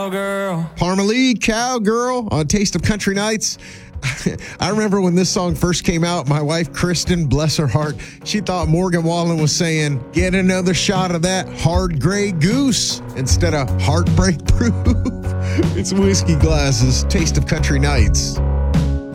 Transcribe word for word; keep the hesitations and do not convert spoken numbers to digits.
cowgirl. Parmalee, Cowgirl on Taste of Country Nights. I remember when this song first came out, my wife, Kristen, bless her heart, she thought Morgan Wallen was saying, get another shot of that hard gray goose instead of heartbreak proof. It's Whiskey Glasses, Taste of Country Nights.